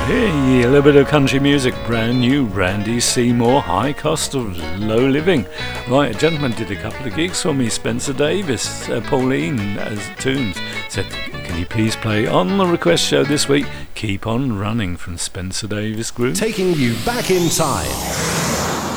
Hey, a little bit of country music, brand new, Randy Seymour, High Cost of Low Living. Right, a gentleman did a couple of gigs for me, Spencer Davis, Pauline as tunes, said, can you please play on the request show this week, Keep On Running from Spencer Davis Group. Taking you back in time.